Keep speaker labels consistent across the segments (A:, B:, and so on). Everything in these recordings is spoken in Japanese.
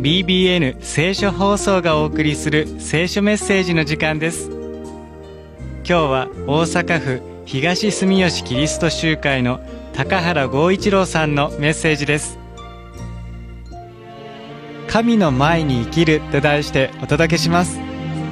A: BBN 聖書放送がお送りする聖書メッセージの時間です。今日は大阪府東住吉キリスト集会の高原剛一郎さんのメッセージです。神の前に生きると題してお届けします。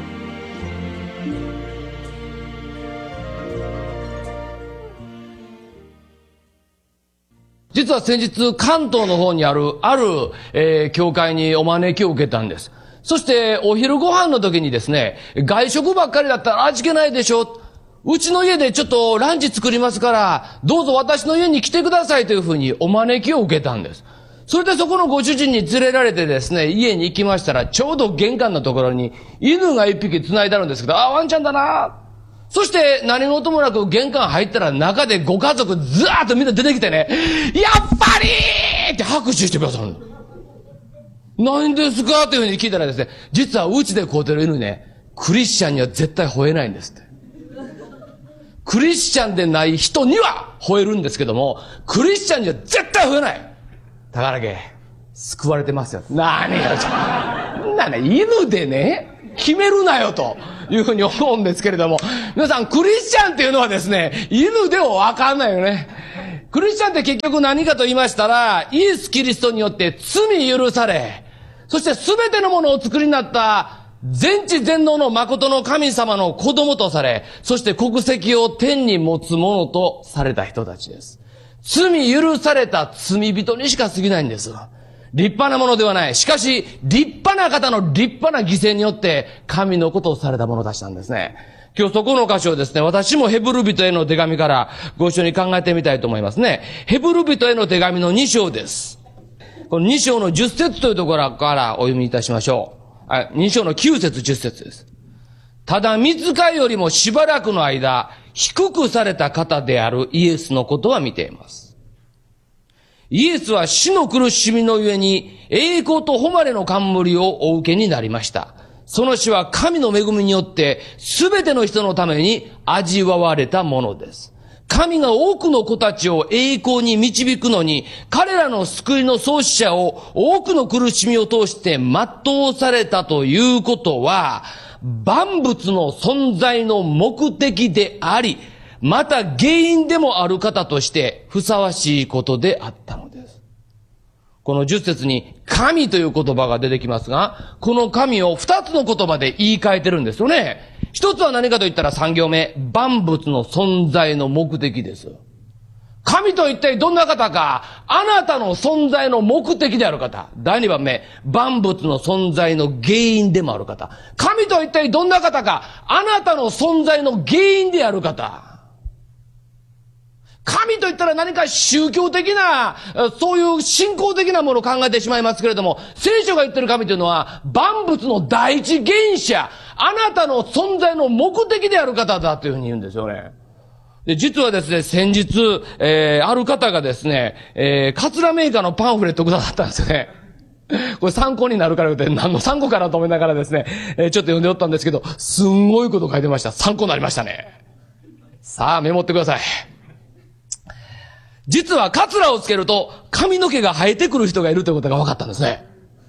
B: 実は先日関東の方にある教会にお招きを受けたんです。そしてお昼ご飯の時にですね、外食ばっかりだったら味気ないでしょ。うちの家でちょっとランチ作りますから、どうぞ私の家に来てくださいというふうにお招きを受けたんです。それでそこのご主人に連れられてですね、家に行きましたら、ちょうど玄関のところに犬が一匹繋いであるんですけど、ワンちゃんだな。そして何事もなく玄関入ったら中でご家族ずーっとみんな出てきてね、やっぱりって拍手してくださる。何ですかというふうに聞いたらですね、実はうちで飼うてる犬ね、クリスチャンには絶対吠えないんですって。クリスチャンでない人には吠えるんですけども、クリスチャンには絶対吠えない。高原家、救われてますよ。何が、犬でね、決めるなよというふうに思うんですけれども、皆さんクリスチャンっていうのはですね、犬でもわかんないよね。クリスチャンって結局何かと言いましたら、イエス・キリストによって罪許され、そして全てのものをお作りになった全知全能の誠の神様の子供とされ、そして国籍を天に持つものとされた人たちです。罪許された罪人にしか過ぎないんです。立派なものではない。しかし、立派な方の立派な犠牲によって、神のことをされた者たちなんですね。今日そこの箇所をですね、私もヘブル人への手紙からご一緒に考えてみたいと思いますね。ヘブル人への手紙の2章です。この2章の10節というところからお読みいたしましょう。2章の9節10節です。ただ、御使いよりもしばらくの間、低くされた方であるイエスのことは見ています。イエスは死の苦しみのゆえに栄光と誉れの冠をお受けになりました。その死は神の恵みによって全ての人のために味わわれたものです。神が多くの子たちを栄光に導くのに、彼らの救いの創始者を多くの苦しみを通して全うされたということは、万物の存在の目的であり、また原因でもある方としてふさわしいことであったのです。この10節に神という言葉が出てきますが、この神を2つの言葉で言い換えてるんですよね。一つは何かと言ったら3行目、万物の存在の目的です。神と一体どんな方か、あなたの存在の目的である方。第2番目、万物の存在の原因でもある方。神と一体どんな方か、あなたの存在の原因である方。神といったら何か宗教的な、そういう信仰的なものを考えてしまいますけれども、聖書が言ってる神というのは、万物の第一原者、あなたの存在の目的である方だというふうに言うんですよね。で、実はですね、先日、ある方がですね、カツラメーカーのパンフレットくださったんですよね。これ参考になるから言って、何の参考かなと思いながらですね、ちょっと読んでおったんですけど、すんごいこと書いてました。参考になりましたね。さあ、メモってください。実はカツラをつけると髪の毛が生えてくる人がいるということが分かったんですね。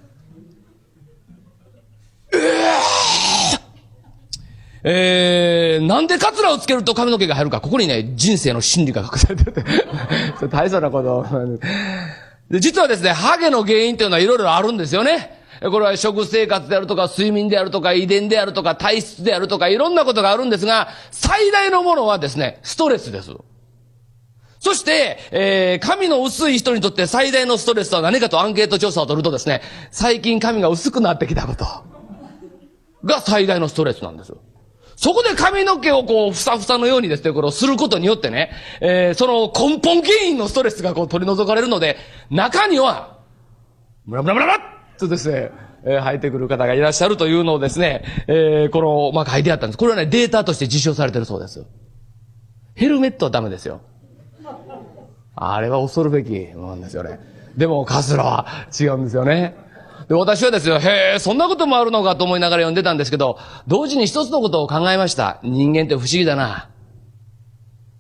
B: なんでカツラをつけると髪の毛が生えるか、ここにね、人生の真理が隠されてるって大層なことで、実はですね、ハゲの原因というのはいろいろあるんですよね。これは食生活であるとか、睡眠であるとか、遺伝であるとか、体質であるとか、いろんなことがあるんですが、最大のものはですね、ストレスです。そして、髪の薄い人にとって最大のストレスは何かとアンケート調査を取るとですね、最近髪が薄くなってきたことが最大のストレスなんです。そこで髪の毛をこう、ふさふさのようにですね、これをすることによってね、その根本原因のストレスがこう取り除かれるので、中には、ムラムラムラムラっとですね、生えてくる方がいらっしゃるというのをですね、この、書いてあったんです。これはね、データとして実証されてるそうです。ヘルメットはダメですよ。あれは恐るべきものなんですよね。でもカツラは違うんですよね。で、私はですよ、そんなこともあるのかと思いながら読んでたんですけど、同時に一つのことを考えました。人間って不思議だな。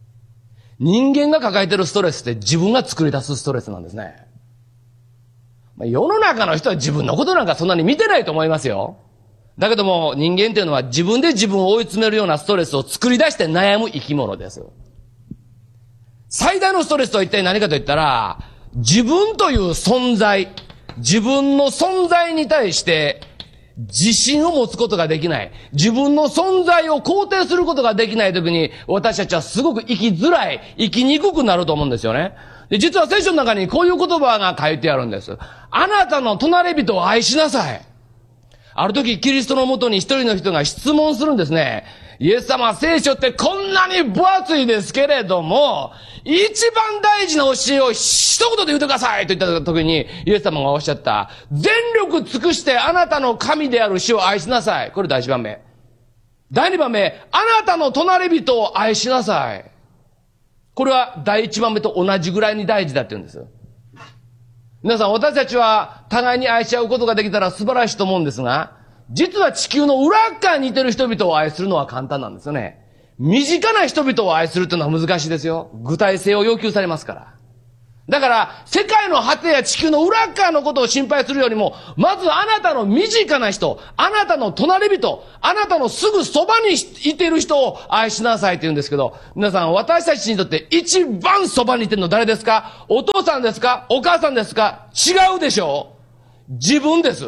B: 人間が抱えてるストレスって自分が作り出すストレスなんですね。 世の中の人は自分のことなんかそんなに見てないと思いますよ。だけども人間というのは自分で自分を追い詰めるようなストレスを作り出して悩む生き物です。最大のストレスとは一体何かと言ったら、自分という存在、自分の存在に対して自信を持つことができない。自分の存在を肯定することができないときに、私たちはすごく生きづらい、生きにくくなると思うんですよね。で、実は聖書の中にこういう言葉が書いてあるんです。あなたの隣人を愛しなさい。ある時、キリストのもとに一人の人が質問するんですね。イエス様、聖書ってこんなに分厚いですけれども、一番大事な教えを一言で言ってくださいと言った時に、イエス様がおっしゃった。全力尽くしてあなたの神である主を愛しなさい。これ第一番目。第二番目、あなたの隣人を愛しなさい。これは第一番目と同じぐらいに大事だって言うんです。皆さん、私たちは互いに愛し合うことができたら素晴らしいと思うんですが、実は地球の裏側にいてる人々を愛するのは簡単なんですよね。身近な人々を愛するというのは難しいですよ。具体性を要求されますから。だから、世界の果てや地球の裏側のことを心配するよりも、まずあなたの身近な人、あなたの隣人、あなたのすぐそばにいている人を愛しなさいって言うんですけど、皆さん、私たちにとって一番そばにいてるの誰ですか？お父さんですか？お母さんですか？違うでしょ？自分です。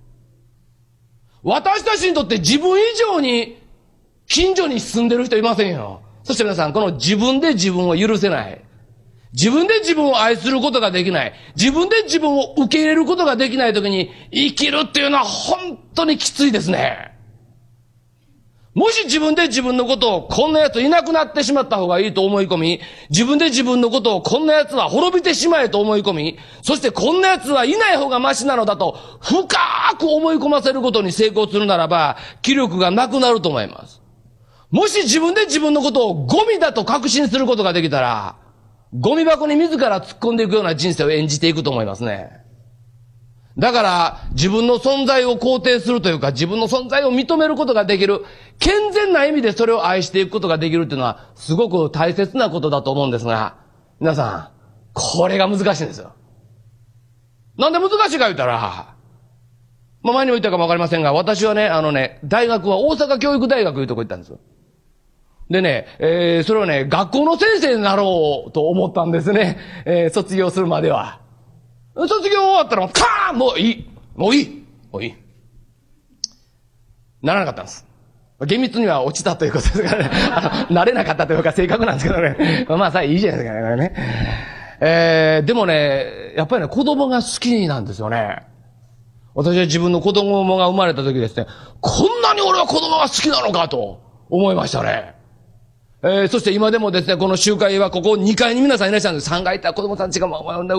B: 私たちにとって自分以上に近所に住んでる人いませんよ。そして皆さん、この自分で自分を許せない。自分で自分を愛することができない。自分で自分を受け入れることができないときに生きるっていうのは本当にきついですね。もし自分で自分のことをこんな奴いなくなってしまった方がいいと思い込み、自分で自分のことをこんな奴は滅びてしまえと思い込み、そしてこんな奴はいない方がマシなのだと深く思い込ませることに成功するならば、気力がなくなると思います。もし自分で自分のことをゴミだと確信することができたら、ゴミ箱に自ら突っ込んでいくような人生を演じていくと思いますね。だから、自分の存在を肯定するというか、自分の存在を認めることができる、健全な意味でそれを愛していくことができるっていうのは、すごく大切なことだと思うんですが、皆さん、これが難しいんですよ。なんで難しいか言ったら、前にも言ったかもわかりませんが、私はね、大学は大阪教育大学いうとこ行ったんですよ。でね、それをね、学校の先生になろうと思ったんですね。卒業するまでは。卒業終わったら、カーンもういいならなかったんです。厳密には落ちたということですからね。なれなかったというか正確なんですけどね。まあさ、いいじゃないですかね。でもね、やっぱりね、子供が好きなんですよね。私は自分の子供が生まれた時ですね、こんなに俺は子供が好きなのかと思いましたね。そして今でもですね、この集会はここ2階に皆さんいらっしゃるんです。3階行ったら子供たちがち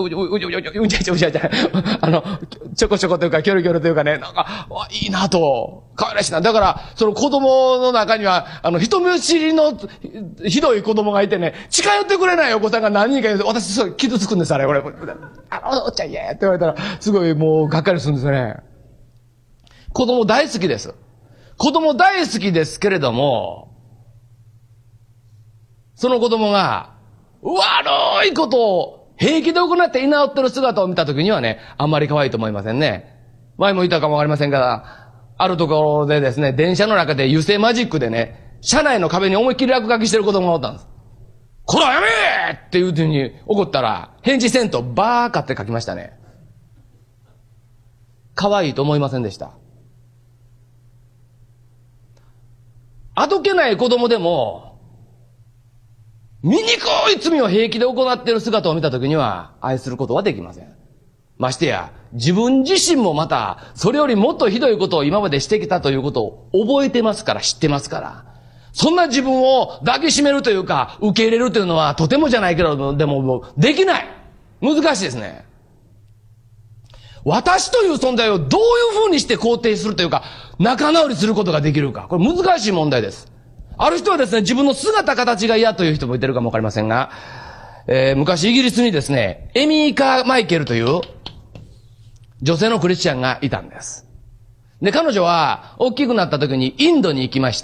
B: ょこちょこというか、キョロキョロというかね、なんか、いいなと、可愛らしいな。だから、その子供の中には、人見知りのひどい子供がいてね、近寄ってくれないお子さんが何人かいると、私すごい傷つくんです、あれ。俺、おっちゃんイエーって言われたら、すごいもうがっかりするんですよね。子供大好きです。子供大好きですけれども、その子供が悪いことを平気で行って居直ってる姿を見たときにはね、あんまり可愛いと思いませんね。前も言ったかもわかりませんが、あるところでですね、電車の中で油性マジックでね、車内の壁に思いっきり落書きしてる子供がおったんです。こらやめーっていうふうに怒ったら、返事せんとバーカって書きましたね。可愛いと思いませんでした。あどけない子供でも、醜い罪を平気で行っている姿を見たときには愛することはできません。ましてや、自分自身もまた、それよりもっとひどいことを今までしてきたということを覚えてますから、知ってますから。そんな自分を抱きしめるというか、受け入れるというのはとてもじゃないけど、でもできない。難しいですね。私という存在をどういうふうにして肯定するというか、仲直りすることができるか。これ難しい問題です。ある人はですね、自分の姿形が嫌という人もいてるかもわかりませんが、昔イギリスにですね、エミー・カーマイケルという女性のクリスチャンがいたんです。で、彼女は大きくなった時にインドに行きまして、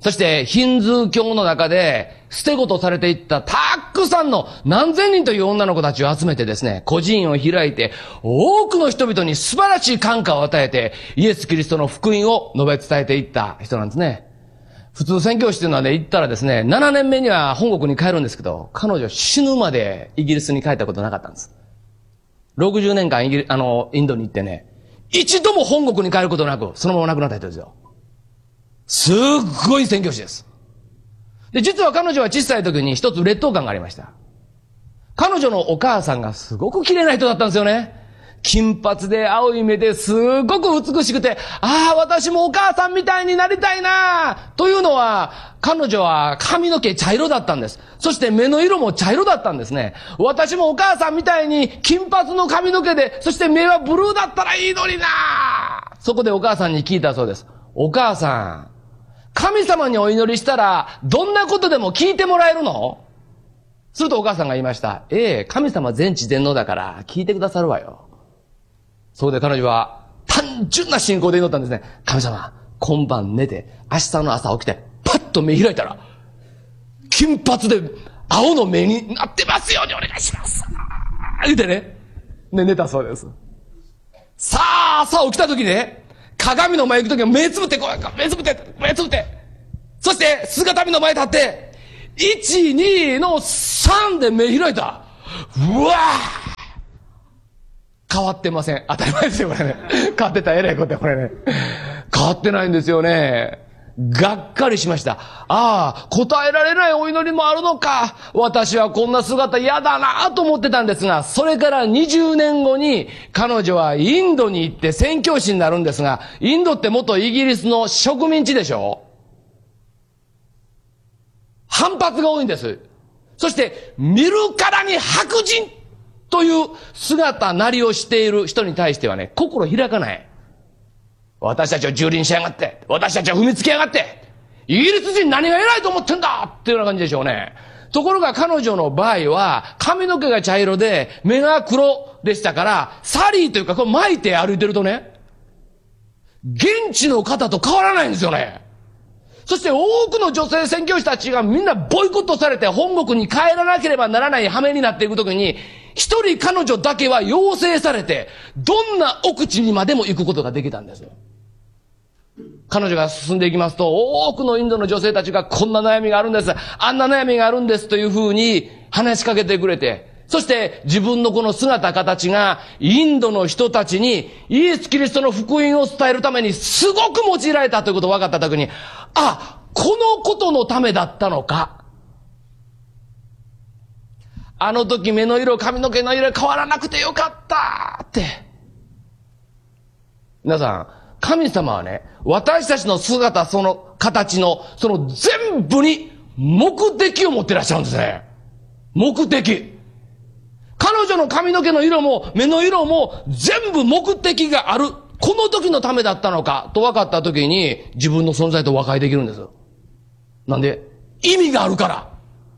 B: そしてヒンズー教の中で捨て子とされていったたくさんの何千人という女の子たちを集めてですね、孤児院を開いて多くの人々に素晴らしい感化を与えてイエス・キリストの福音を述べ伝えていった人なんですね。普通宣教師というのはね、行ったらですね、7年目には本国に帰るんですけど、彼女死ぬまでイギリスに帰ったことなかったんです。60年間インドに行ってね、一度も本国に帰ることなく、そのまま亡くなった人ですよ。すっごい宣教師です。で、実は彼女は小さい時に一つ劣等感がありました。彼女のお母さんがすごく綺麗な人だったんですよね。金髪で青い目ですごく美しくて、ああ、私もお母さんみたいになりたいなというのは、彼女は髪の毛茶色だったんです。そして目の色も茶色だったんですね。私もお母さんみたいに金髪の髪の毛で、そして目はブルーだったらいいのにな。そこでお母さんに聞いたそうです。お母さん、神様にお祈りしたら、どんなことでも聞いてもらえるの？するとお母さんが言いました。神様全知全能だから聞いてくださるわよ。そこで彼女は単純な信仰で祈ったんですね。神様、今晩寝て、明日の朝起きて、パッと目開いたら、金髪で青の目になってますようにお願いします。言ってね。寝たそうです。さあ、朝起きた時ね、鏡の前行くときは目つぶってこう、目つぶって。そして、姿見の前立って、1、2の3で目開いた。うわぁ変わってません。当たり前ですよ、これね。変わってたら偉いことや、これね。変わってないんですよね。がっかりしました。ああ、答えられないお祈りもあるのか。私はこんな姿嫌だなと思ってたんですが、それから20年後に彼女はインドに行って宣教師になるんですが、インドって元イギリスの植民地でしょ？反発が多いんです。そして見るからに白人という姿なりをしている人に対してはね、心開かない。私たちを蹂躙しやがって、私たちを踏みつけやがって、イギリス人何が偉いと思ってんだっていうような感じでしょうね。ところが彼女の場合は、髪の毛が茶色で、目が黒でしたから、サリーというか、これ巻いて歩いてるとね、現地の方と変わらないんですよね。そして多くの女性宣教師たちがみんなボイコットされて本国に帰らなければならない羽目になっていくときに、一人彼女だけは養成されて、どんな奥地にまでも行くことができたんですよ。彼女が進んでいきますと、多くのインドの女性たちがこんな悩みがあるんです、あんな悩みがあるんですというふうに話しかけてくれて、そして自分のこの姿形がインドの人たちにイエス・キリストの福音を伝えるためにすごく用いられたということが分かったときに、あ、このことのためだったのか。あの時目の色、髪の毛の色変わらなくてよかったって。皆さん、神様はね、私たちの姿、その形の、その全部に目的を持ってらっしゃるんですね。目的。彼女の髪の毛の色も目の色も全部目的がある。この時のためだったのかと分かった時に自分の存在と和解できるんです。なんで？意味があるから。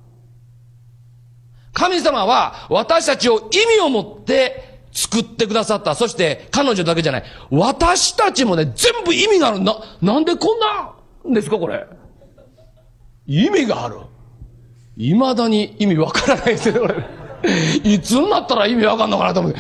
B: 神様は私たちを意味を持って作ってくださった。そして彼女だけじゃない。私たちもね、全部意味がある。なんでこんなんですかこれ。意味がある。未だに意味わからないですよ、これ。いつになったら意味わかんのかなと思って。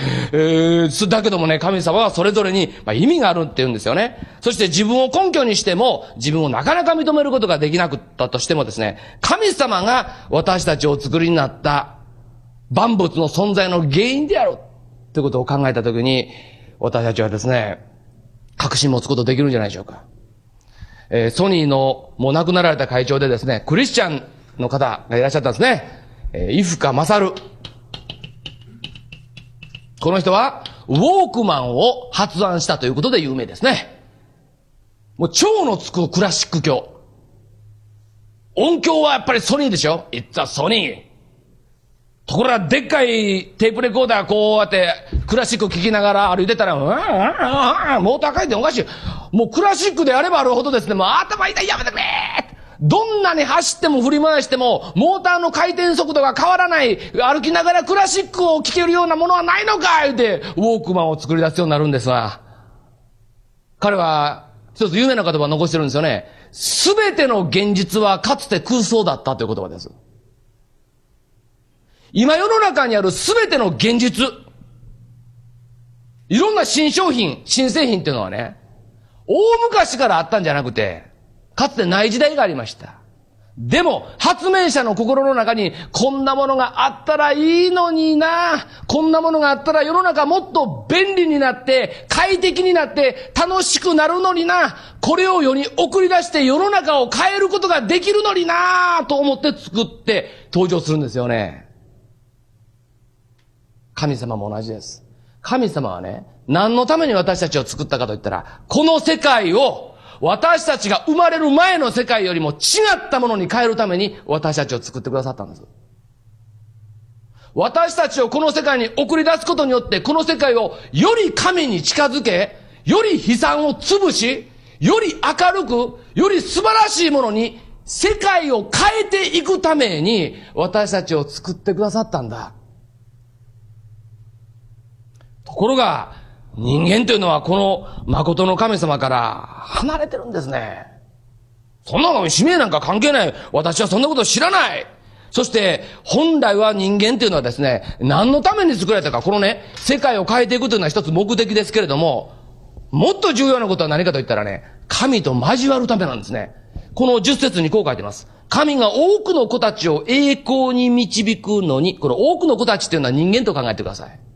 B: だけどもね、神様はそれぞれに、意味があるって言うんですよね。そして自分を根拠にしても、自分をなかなか認めることができなかったとしてもですね、神様が私たちをお作りになった万物の存在の原因であるということを考えたときに、私たちはですね、確信持つことできるんじゃないでしょうか。ソニーのもう亡くなられた会長でですね、クリスチャンの方がいらっしゃったんですね。伊深勝。この人はウォークマンを発案したということで有名ですね。もう超のつくクラシック教。音響はやっぱりソニーでしょ。It's a Sony。ところがでっかいテープレコーダーこうやってクラシック聴きながら歩いてたら、モーター回転おかしい。もうクラシックであればあるほどですね、もう頭痛いやめてくれどんなに走っても振り回しても、モーターの回転速度が変わらない、歩きながらクラシックを聴けるようなものはないのか言うて、ウォークマンを作り出すようになるんですが、彼は一つ有名な言葉を残してるんですよね。すべての現実はかつて空想だったという言葉です。今世の中にあるすべての現実、いろんな新商品、新製品っていうのはね、大昔からあったんじゃなくて、かつてない時代がありました。でも、発明者の心の中に、こんなものがあったらいいのにな、こんなものがあったら世の中もっと便利になって、快適になって、楽しくなるのにな、これを世に送り出して世の中を変えることができるのにな、と思って作って登場するんですよね。神様も同じです。神様はね、何のために私たちを作ったかといったら、この世界を私たちが生まれる前の世界よりも違ったものに変えるために私たちを作ってくださったんです。私たちをこの世界に送り出すことによって、この世界をより神に近づけ、より悲惨を潰し、より明るく、より素晴らしいものに世界を変えていくために私たちを作ってくださったんだ。ところが、人間というのはこの誠の神様から離れてるんですね。そんなの使命なんか関係ない。私はそんなこと知らない。そして本来は人間というのはですね、何のために作られたか、このね、世界を変えていくというのは一つ目的ですけれども、もっと重要なことは何かと言ったらね、神と交わるためなんですね。この10節にこう書いてます。神が多くの子たちを栄光に導くのに、この多くの子たちというのは人間と考えてください。